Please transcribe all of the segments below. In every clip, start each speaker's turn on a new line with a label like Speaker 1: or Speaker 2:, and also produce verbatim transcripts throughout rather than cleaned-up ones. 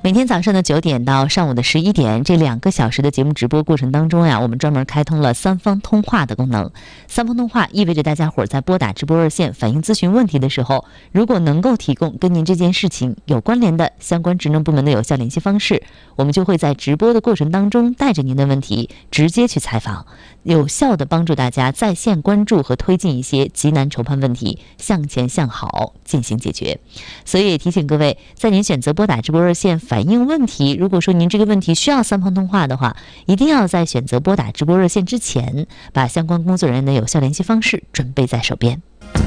Speaker 1: 每天早上的九点到上午的十一点，这两个小时的节目直播过程当中呀，我们专门开通了三方通话的功能。三方通话意味着大家伙在拨打直播热线反映咨询问题的时候，如果能够提供跟您这件事情有关联的相关职能部门的有效联系方式，我们就会在直播的过程当中带着您的问题直接去采访，有效的帮助大家在线关注和推进一些急难愁盼问题向前向好进行解决。所以也提醒各位，在您选择拨打直播热线反映问题，如果说您这个问题需要三方通话的话，一定要在选择拨打直播热线之前，把相关工作人员的有效联系方式准备在手边。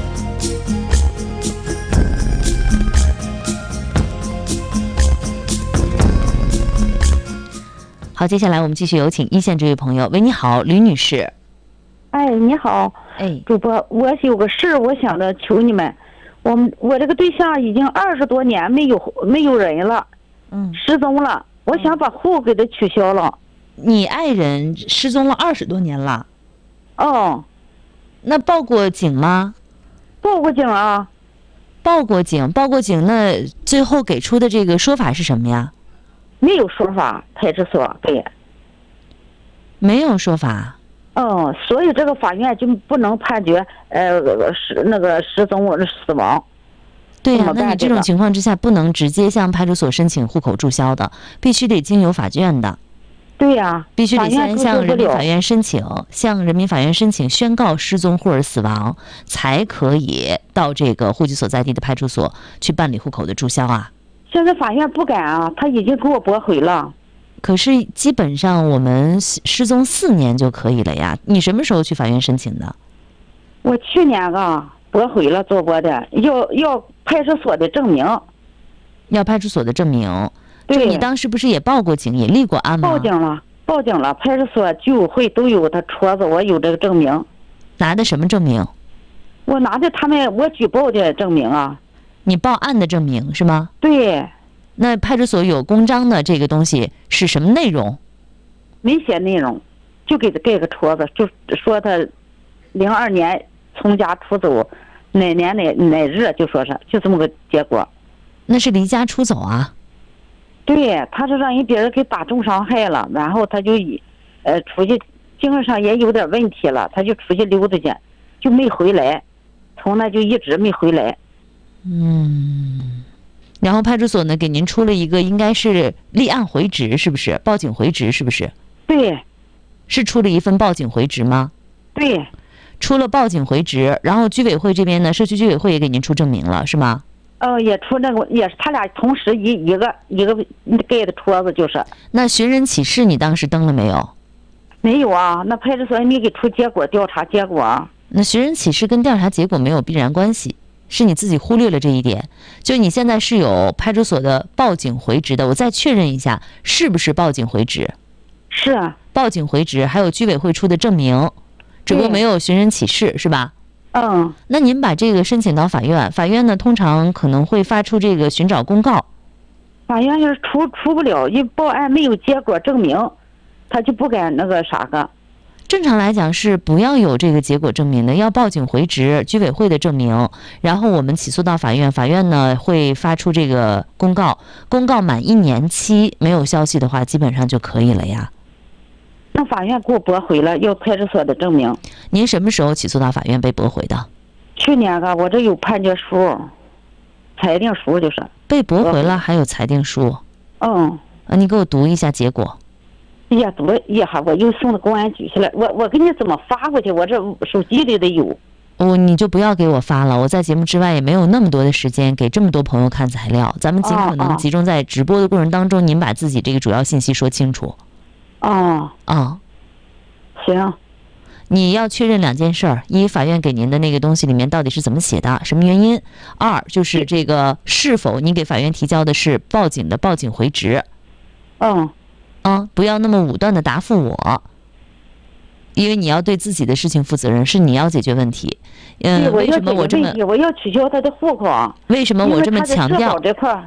Speaker 1: 好，接下来我们继续有请一线这位朋友。喂，你好，吕女士。
Speaker 2: 哎，你好，
Speaker 1: 哎，
Speaker 2: 主播，我有个事我想着求你们。我们我这个对象已经二十多年没有没有人了，
Speaker 1: 嗯，
Speaker 2: 失踪了，我想把户给他取消了。
Speaker 1: 你爱人失踪了二十多年了？
Speaker 2: 哦，
Speaker 1: 那报过警吗？
Speaker 2: 报过警啊。
Speaker 1: 报过警，报过警，那最后给出的这个说法是什么呀？
Speaker 2: 没有说法，派出所对。
Speaker 1: 没有说法。
Speaker 2: 嗯，所以这个法院就不能判决呃失那个失踪死亡。
Speaker 1: 对呀、啊，那你这种情况之下不能直接向派出所申请户口注销的，必须得经由法院的。
Speaker 2: 对呀、啊，
Speaker 1: 必须得先向人民法院申请，向人民法院申请宣告失踪或者死亡，才可以到这个户籍所在地的派出所去办理户口的注销啊。
Speaker 2: 现在法院不敢啊，他已经给我驳回了。
Speaker 1: 可是基本上我们失踪四年就可以了呀。你什么时候去法院申请的？
Speaker 2: 我去年啊驳回了做过的，要要派出所的证明。
Speaker 1: 要派出所的证明。
Speaker 2: 对。
Speaker 1: 就你当时不是也报过警，也立过案吗？
Speaker 2: 报警了，报警了，派出所居委会都有他戳子，我有这个证明。
Speaker 1: 拿的什么证明？
Speaker 2: 我拿的他们我举报的证明啊。
Speaker 1: 你报案的证明是吗？
Speaker 2: 对。
Speaker 1: 那派出所有公章的这个东西是什么内容？
Speaker 2: 没写内容，就给他盖个戳子，就说他零二年从家出走，哪年哪哪日，就说是就这么个结果。
Speaker 1: 那是离家出走啊？
Speaker 2: 对，他是让人别人给打重伤害了，然后他就以呃出去精神上也有点问题了，他就出去溜达去，就没回来，从那就一直没回来。
Speaker 1: 嗯。然后派出所呢给您出了一个应该是立案回执，是不是？报警回执是不是？
Speaker 2: 对。
Speaker 1: 是出了一份报警回执吗？
Speaker 2: 对。
Speaker 1: 出了报警回执，然后居委会这边呢，社区居委会也给您出证明了，是吗？
Speaker 2: 呃，也出那个，也是他俩同时一一个一个盖的戳子，就是。
Speaker 1: 那寻人启事你当时登了没有？
Speaker 2: 没有啊，那派出所也没给出结果，调查结果啊。
Speaker 1: 那寻人启事跟调查结果没有必然关系。是你自己忽略了这一点，就你现在是有派出所的报警回执的，我再确认一下，是不是报警回执？
Speaker 2: 是啊，
Speaker 1: 报警回执，还有居委会出的证明，只不过没有寻人启事，是吧？
Speaker 2: 嗯。
Speaker 1: 那您把这个申请到法院，法院呢通常可能会发出这个寻找公告。
Speaker 2: 法院要是出出不了，一报案没有结果证明，他就不敢那个啥个。
Speaker 1: 正常来讲是不要有这个结果证明的，要报警回执、居委会的证明，然后我们起诉到法院，法院呢会发出这个公告，公告满一年期没有消息的话，基本上就可以了呀。
Speaker 2: 那法院给我驳回了，要派出所的证明。
Speaker 1: 您什么时候起诉到法院被驳回的？
Speaker 2: 去年啊，我这有判决书、裁定书，就是
Speaker 1: 被驳回了，还有裁定书。
Speaker 2: 嗯。
Speaker 1: 啊，你给我读一下结果。
Speaker 2: 哎呀，怎么呀？我又送到公安局去了。我我给你怎么发过去？我这手机里得有。
Speaker 1: 哦，你就不要给我发了。我在节目之外也没有那么多的时间给这么多朋友看材料。咱们尽可能集中在直播的过程当中，哦哦、您把自己这个主要信息说清楚。
Speaker 2: 哦。
Speaker 1: 哦。
Speaker 2: 行。
Speaker 1: 你要确认两件事儿：一，法院给您的那个东西里面到底是怎么写的，什么原因；二，就是这个是否你给法院提交的是报警的报警回执。
Speaker 2: 嗯。
Speaker 1: 啊，不要那么武断的答复我，因为你要对自己的事情负责任，是你要解决问题。嗯，为什么我这么
Speaker 2: 我要取消他的户口？
Speaker 1: 为什么我这么强调
Speaker 2: 这块？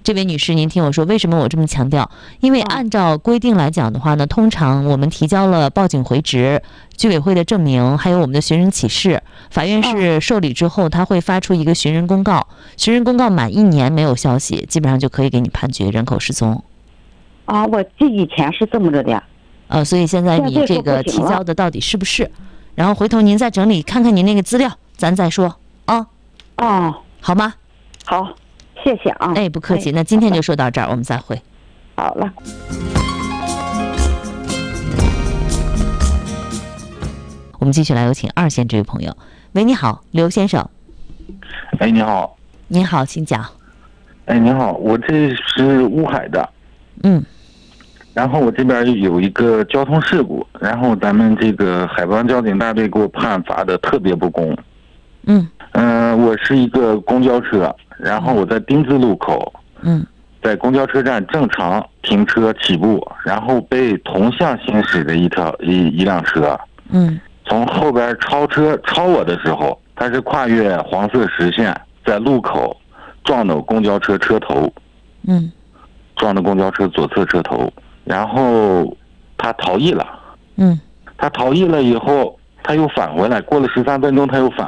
Speaker 1: 这位女士，您听我说，为什么我这么强调？因为按照规定来讲的话呢，通常我们提交了报警回执、居委会的证明，还有我们的寻人启事，法院是受理之后，他会发出一个寻人公告。寻人公告满一年没有消息，基本上就可以给你判决人口失踪。
Speaker 2: 啊，我记以前是这么着的。
Speaker 1: 呃，所以现在你这个提交的到底是不是？然后回头您再整理看看您那个资料，咱再说啊。
Speaker 2: 哦，
Speaker 1: 好吗？
Speaker 2: 好。谢谢啊！
Speaker 1: 哎，不客气。那今天就说到这儿，我们再会。
Speaker 2: 好了。
Speaker 1: 我们继续来有请二线这位朋友。喂，你好，刘先生。
Speaker 3: 哎，你好。
Speaker 1: 您好，请讲。
Speaker 3: 哎，你好，我这是乌海的。
Speaker 1: 嗯。
Speaker 3: 然后我这边有一个交通事故，然后咱们这个海关交警大队给我判罚的特别不公。
Speaker 1: 嗯。
Speaker 3: 嗯、呃，我是一个公交车。然后我在丁字路口，
Speaker 1: 嗯，
Speaker 3: 在公交车站正常停车起步，然后被同向行驶的一条一一辆车，
Speaker 1: 嗯，
Speaker 3: 从后边超车超我的时候，他是跨越黄色实线，在路口撞到公交车车头，
Speaker 1: 嗯，
Speaker 3: 撞到公交车左侧车头，然后他逃逸了，
Speaker 1: 嗯，
Speaker 3: 他逃逸了以后，他又返回来，过了十三分钟他又返